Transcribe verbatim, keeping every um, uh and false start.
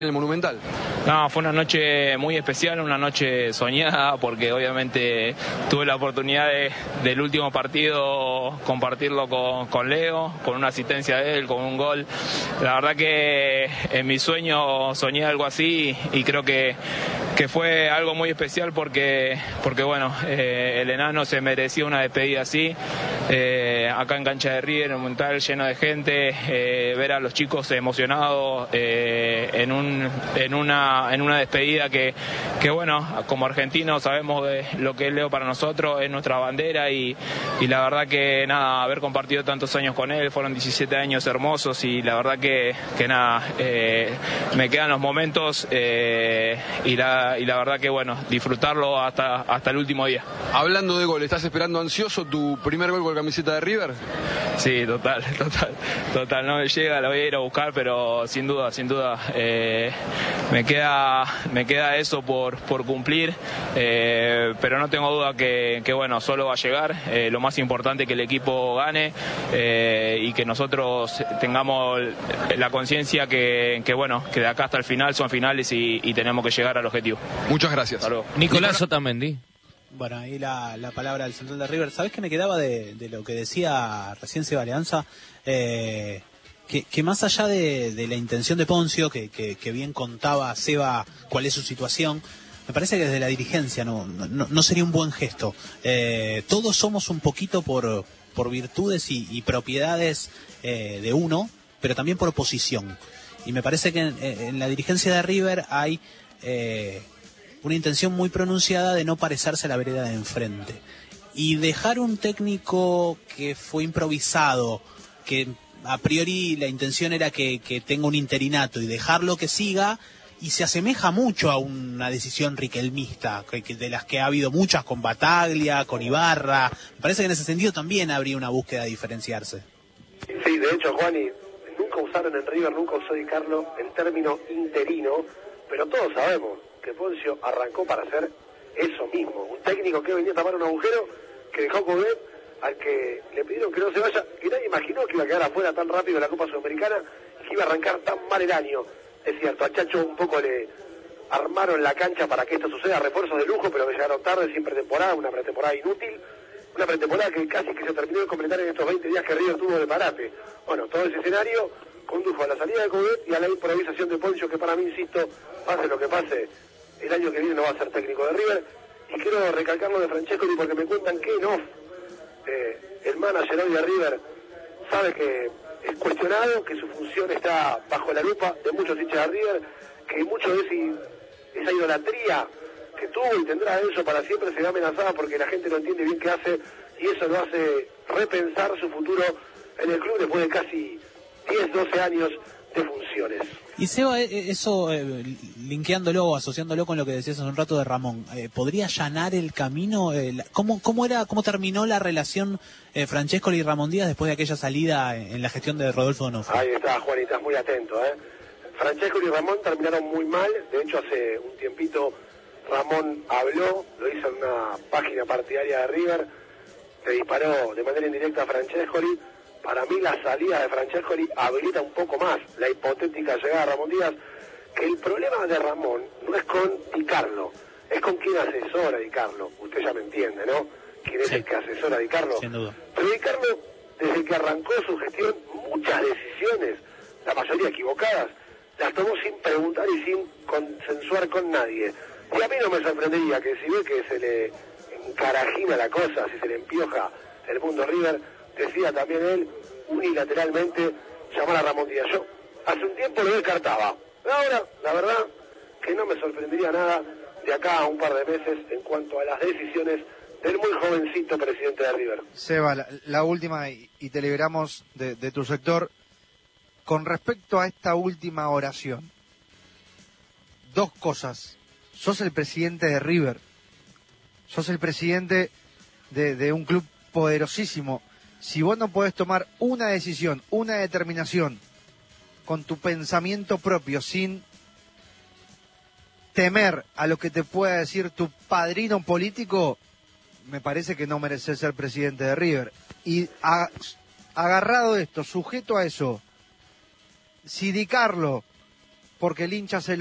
el Monumental. No, fue una noche muy especial, una noche soñada, porque obviamente tuve la oportunidad de, del último partido compartirlo con, con Leo, con una asistencia de él, con un gol. La verdad que en mi sueño soñé algo así y creo que, que fue algo muy especial porque, porque bueno, eh, el enano se merecía una despedida así. Eh, acá en cancha de River, en un Monumental lleno de gente, eh, ver a los chicos emocionados eh, en un en una en una despedida que, que bueno, como argentinos sabemos de lo que es Leo para nosotros, es nuestra bandera y, y la verdad que nada, haber compartido tantos años con él, fueron diecisiete años hermosos y la verdad que, que nada, eh, me quedan los momentos eh, y, la, y la verdad que bueno, disfrutarlo hasta, hasta el último día. Hablando de gol, ¿estás esperando ansioso tu primer gol con camiseta de River? Sí, total, total, total, no me llega, lo voy a ir a buscar, pero sin duda, sin duda, eh, me queda me queda eso por, por cumplir, eh, pero no tengo duda que, que bueno, solo va a llegar, eh, lo más importante es que el equipo gane eh, y que nosotros tengamos la conciencia que, que bueno, que de acá hasta el final son finales y, y tenemos que llegar al objetivo. Muchas gracias. Nicolás Otamendi. Bueno, ahí la, la palabra del central de River. ¿Sabés qué me quedaba de, de lo que decía recién Seba Leanza? Eh, que, que más allá de, de la intención de Poncio, que, que, que bien contaba Seba cuál es su situación, me parece que desde la dirigencia no, no, no sería un buen gesto. Eh, todos somos un poquito por, por virtudes y, y propiedades eh, de uno, pero también por oposición. Y me parece que en, en la dirigencia de River hay... Eh, una intención muy pronunciada de no parecerse a la vereda de enfrente. Y dejar un técnico que fue improvisado, que a priori la intención era que, que tenga un interinato, y dejarlo que siga, y se asemeja mucho a una decisión riquelmista, que, que de las que ha habido muchas con Bataglia, con Ibarra. Me parece que en ese sentido también habría una búsqueda de diferenciarse. Sí, de hecho, Juani, nunca usaron en River, nunca usó Di Carlo el término interino, pero todos sabemos que Poncio arrancó para hacer eso mismo, un técnico que venía a tapar un agujero, que dejó Coudet, al que le pidieron que no se vaya, y nadie imaginó que iba a quedar afuera tan rápido de la Copa Sudamericana y que iba a arrancar tan mal el año. Es cierto, a Chacho un poco le armaron la cancha para que esto suceda, refuerzos de lujo, pero que llegaron tarde, sin pretemporada, una pretemporada inútil, una pretemporada que casi que se terminó de completar en estos veinte días que River tuvo de parate. Bueno, todo ese escenario condujo a la salida de Coudet y a la improvisación de Poncio, que para mí, insisto, pase lo que pase, el año que viene no va a ser técnico de River. Y quiero recalcarlo de Francescoli porque me cuentan que en off eh, el manager hoy de River sabe que es cuestionado, que su función está bajo la lupa de muchos hinchas de River, que mucho de ese, esa idolatría que tuvo y tendrá Enzo para siempre se ve amenazada porque la gente no entiende bien qué hace, y eso lo hace repensar su futuro en el club después de casi diez, doce años de funciones. Y Seba, eso, eh, linkeándolo o asociándolo con lo que decías hace un rato de Ramón, eh, ¿podría allanar el camino? Eh, ¿cómo, cómo, era, ¿Cómo terminó la relación eh, Francescoli y Ramón Díaz después de aquella salida en, en la gestión de Rodolfo Donofrio? Ahí está, Juanita, muy atento, ¿eh? Francescoli y Ramón terminaron muy mal. De hecho, hace un tiempito Ramón habló, lo hizo en una página partidaria de River, le disparó de manera indirecta a Francescoli. Para mí la salida de Francescoli habilita un poco más la hipotética llegada de Ramón Díaz, que el problema de Ramón no es con Di Carlo, es con quien asesora a Di Carlo. Usted ya me entiende, ¿no? ¿Quién es sí. el que asesora a Di Carlo? Sin duda. Pero Di Carlo, desde que arrancó su gestión, muchas decisiones, la mayoría equivocadas, las tomó sin preguntar y sin consensuar con nadie. Y a mí no me sorprendería que si ve que se le encarajina la cosa, si se le empioja el mundo River, decía también él, unilateralmente, llamar a Ramón Díaz. Yo hace un tiempo lo descartaba. Ahora, la verdad, que no me sorprendería nada de acá a un par de meses en cuanto a las decisiones del muy jovencito presidente de River. Seba, la, la última, y, y te liberamos de, de tu sector. Con respecto a esta última oración, dos cosas. Sos el presidente de River. Sos el presidente de, de un club poderosísimo. Si vos no podés tomar una decisión, una determinación con tu pensamiento propio, sin temer a lo que te pueda decir tu padrino político, me parece que no mereces ser presidente de River. Y a, agarrado esto, sujeto a eso, si Di Carlo porque el hincha se